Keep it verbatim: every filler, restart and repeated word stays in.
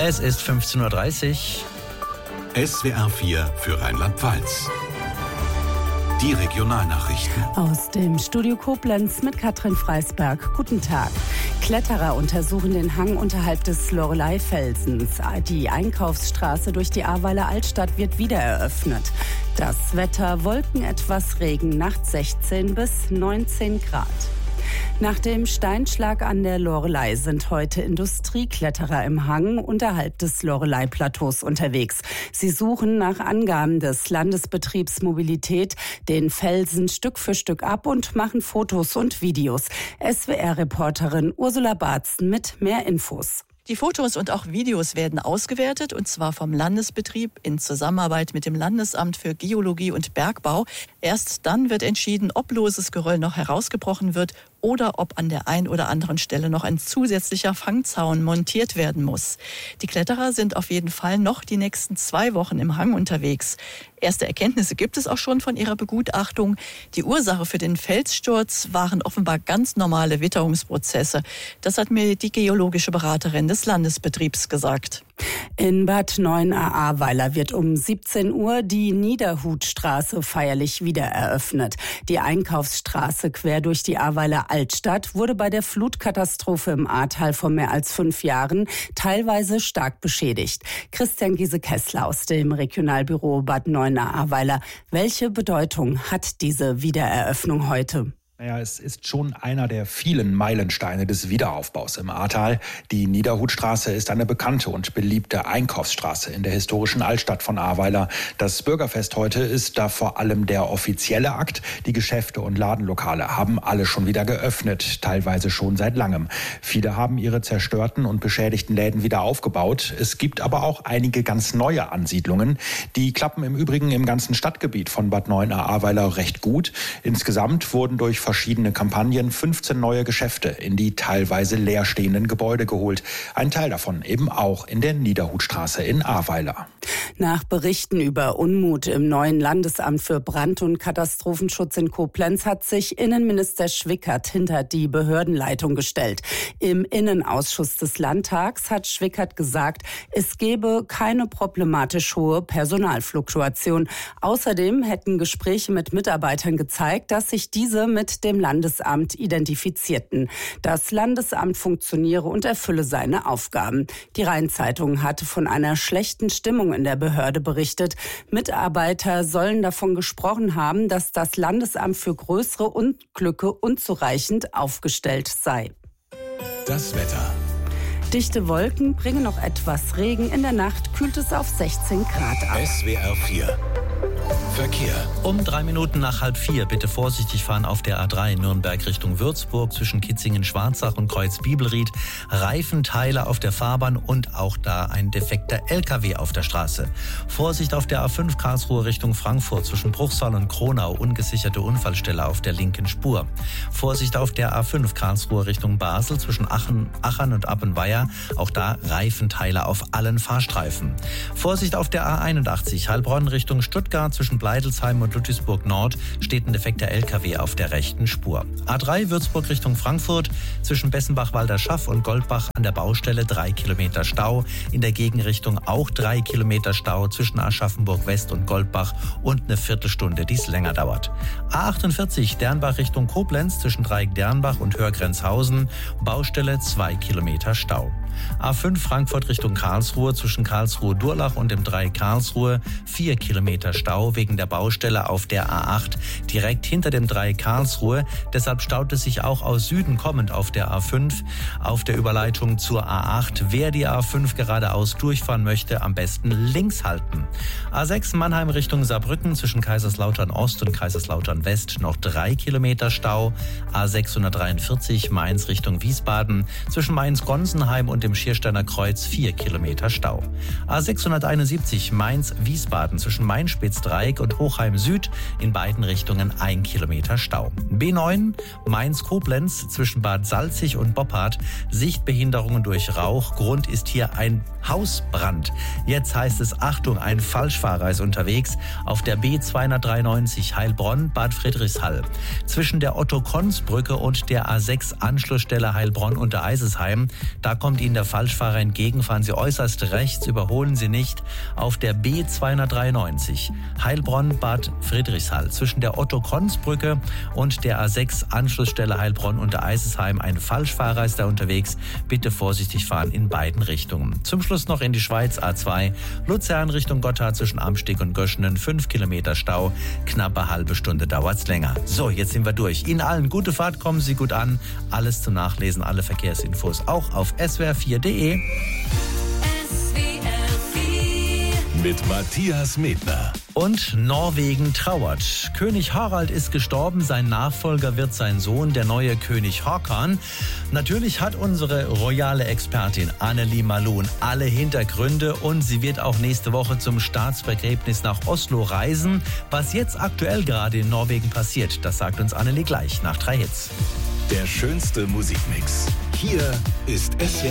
Es ist fünfzehn Uhr dreißig. S W R vier für Rheinland-Pfalz. Die Regionalnachrichten. Aus dem Studio Koblenz mit Katrin Freisberg. Guten Tag. Kletterer untersuchen den Hang unterhalb des Loreley-Felsens. Die Einkaufsstraße durch die Ahrweiler Altstadt wird wieder eröffnet. Das Wetter: Wolken, etwas Regen, nachts sechzehn bis neunzehn Grad. Nach dem Steinschlag an der Loreley sind heute Industriekletterer im Hang unterhalb des Loreley-Plateaus unterwegs. Sie suchen nach Angaben des Landesbetriebs Mobilität den Felsen Stück für Stück ab und machen Fotos und Videos. S W R-Reporterin Ursula Barzen mit mehr Infos. Die Fotos und auch Videos werden ausgewertet, und zwar vom Landesbetrieb in Zusammenarbeit mit dem Landesamt für Geologie und Bergbau. Erst dann wird entschieden, ob loses Geröll noch herausgebrochen wird oder ob an der einen oder anderen Stelle noch ein zusätzlicher Fangzaun montiert werden muss. Die Kletterer sind auf jeden Fall noch die nächsten zwei Wochen im Hang unterwegs. Erste Erkenntnisse gibt es auch schon von ihrer Begutachtung. Die Ursache für den Felssturz waren offenbar ganz normale Witterungsprozesse. Das hat mir die geologische Beraterin des Landesbetriebs gesagt. In Bad Neuenahr-Ahrweiler wird um siebzehn Uhr die Niederhutstraße feierlich wieder eröffnet. Die Einkaufsstraße quer durch die Ahrweiler Altstadt wurde bei der Flutkatastrophe im Ahrtal vor mehr als fünf Jahren teilweise stark beschädigt. Christian Giese-Kessler aus dem Regionalbüro Bad Neuenahr-Ahrweiler. Welche Bedeutung hat diese Wiedereröffnung heute? Naja, es ist schon einer der vielen Meilensteine des Wiederaufbaus im Ahrtal. Die Niederhutstraße ist eine bekannte und beliebte Einkaufsstraße in der historischen Altstadt von Ahrweiler. Das Bürgerfest heute ist da vor allem der offizielle Akt. Die Geschäfte und Ladenlokale haben alle schon wieder geöffnet, teilweise schon seit langem. Viele haben ihre zerstörten und beschädigten Läden wieder aufgebaut. Es gibt aber auch einige ganz neue Ansiedlungen. Die klappen im Übrigen im ganzen Stadtgebiet von Bad Neuenahr-Ahrweiler recht gut. Insgesamt wurden durch verschiedene Kampagnen fünfzehn neue Geschäfte in die teilweise leerstehenden Gebäude geholt. Ein Teil davon eben auch in der Niederhutstraße in Ahrweiler. Nach Berichten über Unmut im neuen Landesamt für Brand- und Katastrophenschutz in Koblenz hat sich Innenminister Schwickert hinter die Behördenleitung gestellt. Im Innenausschuss des Landtags hat Schwickert gesagt, es gebe keine problematisch hohe Personalfluktuation. Außerdem hätten Gespräche mit Mitarbeitern gezeigt, dass sich diese mit dem Landesamt identifizierten. Das Landesamt funktioniere und erfülle seine Aufgaben. Die Rhein-Zeitung hatte von einer schlechten Stimmung in der Behörde berichtet. Mitarbeiter sollen davon gesprochen haben, dass das Landesamt für größere Unglücke unzureichend aufgestellt sei. Das Wetter. Dichte Wolken bringen noch etwas Regen. In der Nacht kühlt es auf sechzehn Grad ab. S W R vier. Verkehr. Um drei Minuten nach halb vier bitte vorsichtig fahren auf der A drei Nürnberg Richtung Würzburg zwischen Kitzingen-Schwarzach und Kreuz-Bibelried. Reifenteile auf der Fahrbahn und auch da ein defekter L K W auf der Straße. Vorsicht auf der A fünf Karlsruhe Richtung Frankfurt zwischen Bruchsal und Kronau. Ungesicherte Unfallstelle auf der linken Spur. Vorsicht auf der A fünf Karlsruhe Richtung Basel zwischen Aachen, Aachen und Appenweier. Auch da Reifenteile auf allen Fahrstreifen. Vorsicht auf der A einundachtzig Heilbronn Richtung Stuttgart zwischen Bleidelsheim und Ludwigsburg Nord steht ein defekter L K W auf der rechten Spur. A drei Würzburg Richtung Frankfurt zwischen Bessenbach-Walderschaff und Goldbach an der Baustelle drei Kilometer Stau. In der Gegenrichtung auch drei Kilometer Stau zwischen Aschaffenburg West und Goldbach und eine Viertelstunde, die es länger dauert. A achtundvierzig Dernbach Richtung Koblenz zwischen Dreieck-Dernbach und Hörgrenzhausen. Baustelle zwei Kilometer Stau. A fünf Frankfurt Richtung Karlsruhe zwischen Karlsruhe-Durlach und dem Dreieck Karlsruhe vier Kilometer Stau wegen der Baustelle auf der A acht direkt hinter dem Dreieck Karlsruhe. Deshalb staut es sich auch aus Süden kommend auf der A fünf auf der Überleitung zur A acht. Wer die A fünf geradeaus durchfahren möchte, am besten links halten. A sechs Mannheim Richtung Saarbrücken zwischen Kaiserslautern Ost und Kaiserslautern West noch drei Kilometer Stau. A sechshundertdreiundvierzig Mainz Richtung Wiesbaden zwischen Mainz-Gonsenheim und dem Schiersteiner Kreuz vier Kilometer Stau. A sechshunderteinundsiebzig Mainz-Wiesbaden zwischen Mainz-Spitzdreieck und Hochheim Süd in beiden Richtungen ein Kilometer Stau. B neun Mainz-Koblenz zwischen Bad Salzig und Boppard Sichtbehinderungen durch Rauch. Grund ist hier ein Hausbrand. Jetzt heißt es Achtung, ein Falschfahrer ist unterwegs auf der B zweihundertdreiundneunzig Heilbronn-Bad Friedrichshall. Zwischen der Otto-Konz-Brücke und der A sechs Anschlussstelle Heilbronn unter Eisesheim. Da kommt Ihnen Ihnen der Falschfahrer entgegen, fahren Sie äußerst rechts, überholen Sie nicht auf der B zweihundertdreiundneunzig Heilbronn-Bad Friedrichshall zwischen der Otto-Kons-Brücke und der A sechs Anschlussstelle Heilbronn unter Eisesheim. Ein Falschfahrer ist da unterwegs. Bitte vorsichtig fahren in beiden Richtungen. Zum Schluss noch in die Schweiz, A zwei Luzern Richtung Gotthard zwischen Amsteg und Göschenen. fünf Kilometer Stau, knappe halbe Stunde dauert's länger. So, jetzt sind wir durch. Ihnen allen gute Fahrt, kommen Sie gut an. Alles zum Nachlesen, alle Verkehrsinfos auch auf S W R vier Punkt de. Mit Matthias Medner. Und Norwegen trauert. König Harald ist gestorben, sein Nachfolger wird sein Sohn, der neue König Håkon. Natürlich hat unsere royale Expertin Annelie Malun alle Hintergründe und sie wird auch nächste Woche zum Staatsbegräbnis nach Oslo reisen. Was jetzt aktuell gerade in Norwegen passiert, das sagt uns Annelie gleich nach drei Hits. Der schönste Musikmix. Hier ist S W R